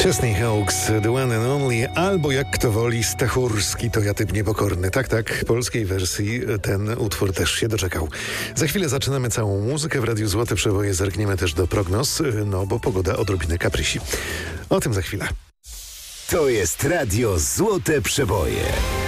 Chesney Hawkes, The One and Only, albo jak kto woli, Stachurski, to ja typ niepokorny. Tak, polskiej wersji ten utwór też się doczekał. Za chwilę zaczynamy całą muzykę w Radiu Złote Przeboje, zerkniemy też do prognoz, bo pogoda odrobinę kaprysi. O tym za chwilę. To jest Radio Złote Przeboje.